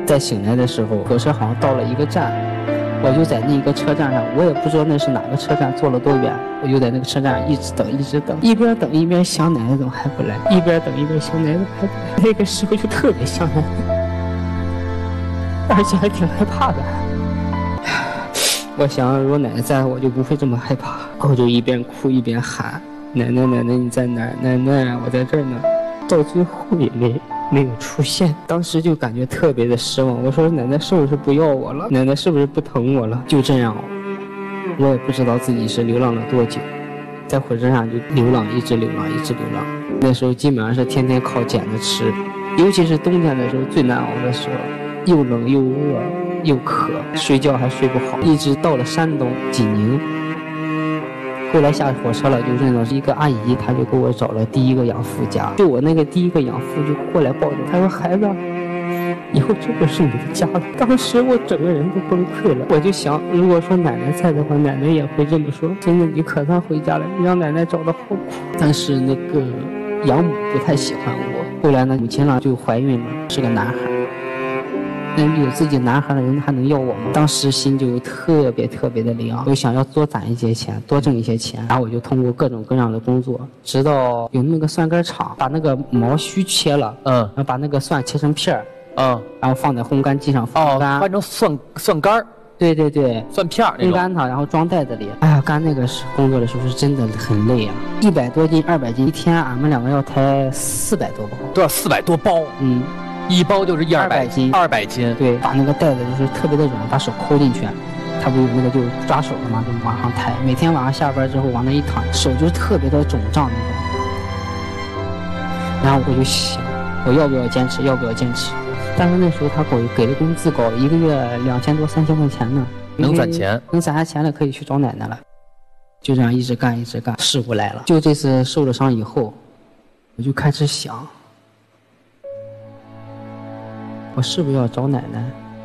在醒来的时候，火车好像到了一个站，我就在那个车站上，我也不知道那是哪个车站，坐了多远，我就在那个车站上一直等，一边等一边想奶奶怎么还不来，一边等一边想奶奶还不来。那个时候就特别想奶奶，而且还挺害怕的。我想如果奶奶在，我就不会这么害怕，我就一边哭一边喊奶奶奶奶你在哪儿？奶奶我在这儿呢。到最后也没有出现，当时就感觉特别的失望。我说奶奶是不是不要我了？奶奶是不是不疼我了？就这样，我也不知道自己是流浪了多久，在火车上就流浪，一直流浪。那时候基本上是天天靠捡着吃，尤其是冬天的时候最难熬的时候，又冷又饿又渴，睡觉还睡不好，一直到了山东济宁。后来下火车了，就认到是一个阿姨，她就给我找了第一个养父家。就我那个第一个养父就过来抱着，她说：“孩子，以后这就是你的家了。”当时我整个人都崩溃了，我就想，如果说奶奶在的话，奶奶也会这么说：“孙子，你可算回家了，你让奶奶找的好苦。”但是那个养母不太喜欢我。后来呢，母亲呢就怀孕了，是个男孩。那有自己男孩的人还能要我吗？当时心就特别的凉，我想要多攒一些钱，多挣一些钱。然后我就通过各种各样的工作，直到有那个蒜干厂，把那个毛须切了，然后把那个蒜切成片儿，然后放在烘干机上风干， 换成蒜干儿。对，蒜片儿， 烘干它，然后装袋子里。哎呀，干那个工作的时候是真的很累啊，100多斤、200斤，一天俺们两个要抬400多包， 都要400多包。一包就是200斤，200斤。 对，把那个袋子就是特别的软，把手抠进去，它不有那个就抓手了吗？就往上抬。每天晚上下班之后往那一躺，手就是特别的肿胀那种。然后我就想，我要不要坚持？但是那时候他给的工资高，1个月2000多3000块钱呢， 能攒钱， 能攒下钱了可以去找奶奶了。就这样一直干，事故来了。就这次受了伤以后，我就开始想。我是不是要找奶奶？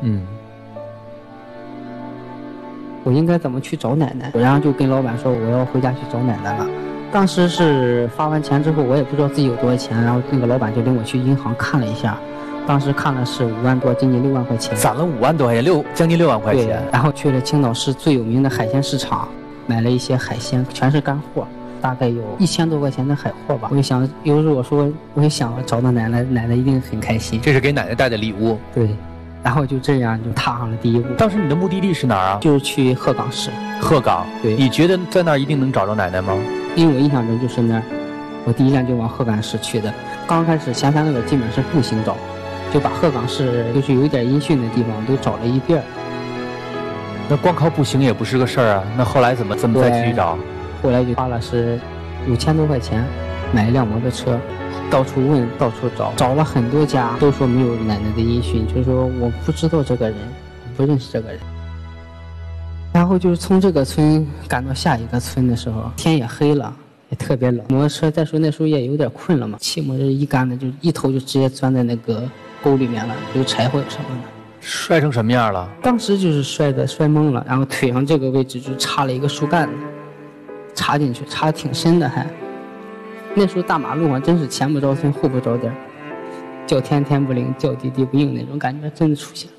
我应该怎么去找奶奶？然后就跟老板说我要回家去找奶奶了。当时是发完钱之后，我也不知道自己有多少钱，然后那个老板就领我去银行看了一下，当时看了是5万多，将近6万块钱， 攒了5万多块钱，将近6万块钱。 然后去了青岛市最有名的海鲜市场，买了一些海鲜，全是干货。大概有1000多块钱的海货吧。我就想，有时候我也想找到奶奶，奶奶一定很开心。 这是给奶奶带的礼物。 对，然后就这样就踏上了第一步。 当时你的目的地是哪儿啊？ 就是去鹤岗市。 鹤岗。对。你觉得在那儿一定能找着奶奶吗？ 因为我印象中就是那儿，我第一站就往鹤岗市去的。刚开始前3个月基本是步行找，就把鹤岗市就是有一点音讯的地方都找了一遍。 那光靠步行也不是个事儿啊。那后来怎么再去找？ 后来就花了是5000多块钱买一辆摩托车，到处问到处找了很多家，都说没有奶奶的音讯，就是说我不知道这个人，不认识这个人。然后就是从这个村赶到下一个村的时候，天也黑了，也特别冷，摩托车再说那时候也有点困了嘛，骑摩托车一干的就一头就直接钻在那个沟里面了，有柴火什么的。 摔成什么样了？当时就是摔懵了，然后腿上这个位置就插了一个树干子，插进去，插得挺深的还。那时候大马路上真是前不着村后不着店，叫天天不灵，叫地地不应那种感觉真的出现。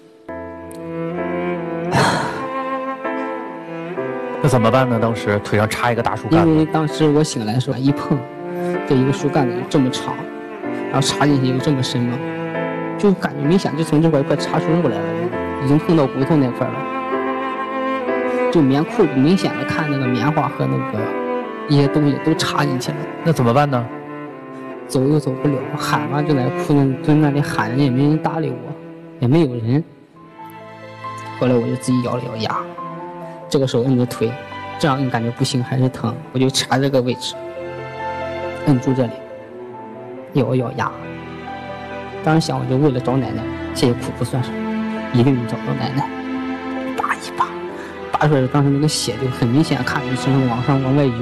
那怎么办呢？当时腿上插一个大树干子。 因为当时我醒来的时候一碰，这一个树干子这么长，然后插进去又这么深嘛，就感觉明显就从这块快插出肉来了，已经碰到骨头那块了。就棉裤明显的看那个棉花和那个一些东西都插进去了。 那怎么办呢？ 走又走不了，喊吧就在裤子蹲那里喊，人也没人搭理我，也没有人。后来我就自己咬了咬牙，这个手摁着腿，这样感觉不行还是疼，我就插这个位置，摁住这里，咬咬牙。当时想我就为了找奶奶，这些苦不算什么，一定能找到奶奶。拔一拔，拔出来当时那个血就很明显看着身上往外涌。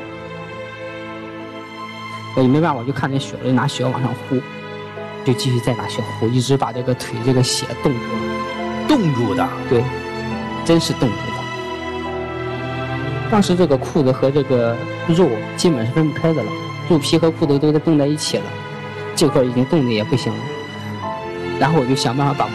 我也没办法，我就看见血了，就拿血往上呼，就继续再拿血呼，一直把这个腿这个血冻住了。 冻住的？ 对，真是冻住的。当时这个裤子和这个肉基本是分不开的了，肉皮和裤子都冻在一起了，这块已经冻得也不行了。然后我就想办法把